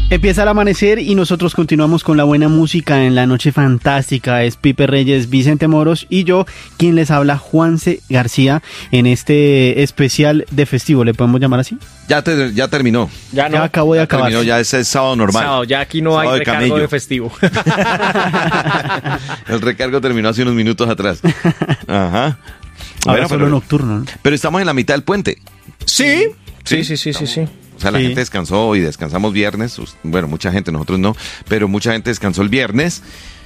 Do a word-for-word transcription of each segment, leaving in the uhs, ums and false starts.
Empieza el amanecer y nosotros continuamos con la buena música en la noche fantástica. Es Pipe Reyes, Vicente Moros y yo, quien les habla, Juanse García, en este especial de festivo. ¿Le podemos llamar así? Ya, te, ya terminó. Ya, no, ya acabo de ya acabar. Terminó, ya ese es sábado normal. Sábado, ya aquí no sábado hay recargo de, de festivo. El recargo terminó hace unos minutos atrás. Ajá. Ahora bueno, solo pero, nocturno, ¿no? Pero estamos en la mitad del puente. Sí, sí, sí, sí, sí, sí. O sea, la sí. gente descansó y descansamos viernes. Bueno, mucha gente, nosotros no, pero mucha gente descansó el viernes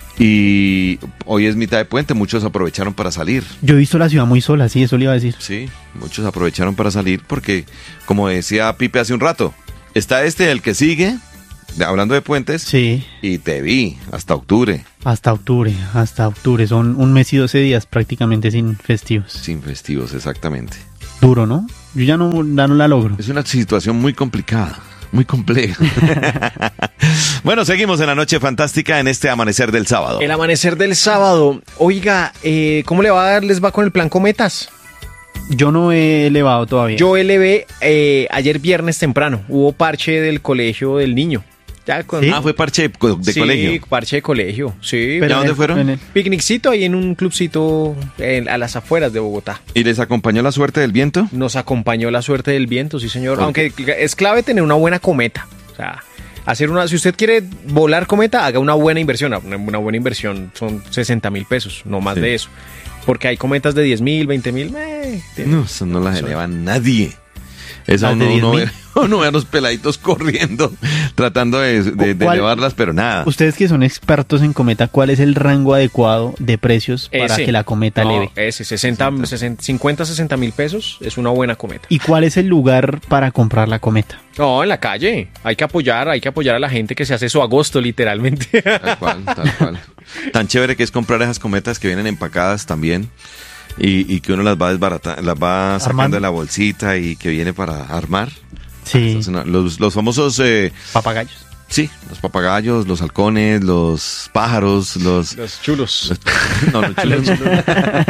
y hoy es mitad de puente. Muchos aprovecharon para salir. Yo he visto la ciudad muy sola, sí, eso le iba a decir. Sí, muchos aprovecharon para salir porque, como decía Pipe hace un rato, está este, el que sigue, hablando de puentes. Sí. Y te vi hasta octubre. Hasta octubre, hasta octubre. Son un mes y doce días prácticamente sin festivos. Sin festivos, exactamente. Duro, ¿no? Yo ya no, ya no la logro. Es una situación muy complicada, muy compleja. Bueno, seguimos en la noche fantástica en este amanecer del sábado. El amanecer del sábado. Oiga, eh, ¿cómo le va a dar, les va con el plan Cometas? Yo no he elevado todavía. Yo elevé eh, ayer viernes temprano. Hubo parche del colegio del niño. Ya con... ¿Sí? Ah, fue parche de, de sí, colegio. Sí, parche de colegio, sí. ¿Pero dónde fueron? El... Picnicito ahí en un clubcito en, a las afueras de Bogotá. ¿Y les acompañó la suerte del viento? Nos acompañó la suerte del viento, sí señor. Aunque es clave tener una buena cometa. O sea, hacer una, si usted quiere volar cometa, haga una buena inversión. Una, una buena inversión son sesenta mil pesos, no más sí. de eso. Porque hay cometas de diez mil, veinte mil. Eh, no, eso no las eleva nadie. Esa uno, uno, ve, uno ve a los peladitos corriendo, tratando de, de, de elevarlas, pero nada. Ustedes que son expertos en cometa, ¿cuál es el rango adecuado de precios para ese, que la cometa no, eleve? Ese, sesenta, sesenta, cincuenta, sesenta mil pesos es una buena cometa. ¿Y cuál es el lugar para comprar la cometa? No, en la calle. Hay que apoyar, hay que apoyar a la gente que se hace su agosto, literalmente. Tal cual, tal cual. Tan chévere que es comprar esas cometas que vienen empacadas también. Y, y que uno las va desbaratando, las va sacando Armando. de la bolsita y que viene para armar. Sí. Entonces, no, los, los famosos... Eh, papagayos. Sí, los papagayos, los halcones, los pájaros, los... Los chulos. Los, no, los chulos. los chulos.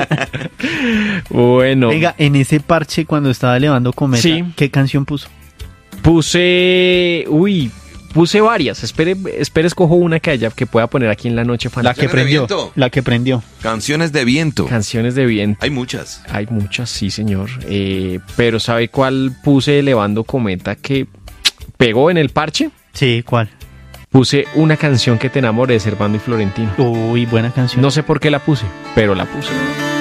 Bueno. Venga, en ese parche cuando estaba elevando cometa, sí. ¿qué canción puso? Puse... Uy... Puse varias, espere, espere, escojo una que haya que pueda poner aquí en la noche fantástica. La que prendió, la que prendió. Canciones de viento. Canciones de viento. Hay muchas. Hay muchas, sí señor. Eh, pero ¿sabe cuál puse elevando cometa que pegó en el parche? Sí, ¿cuál? Puse Una canción que te enamore de Servando y Florentino. Uy, buena canción. No sé por qué la puse, pero la puse.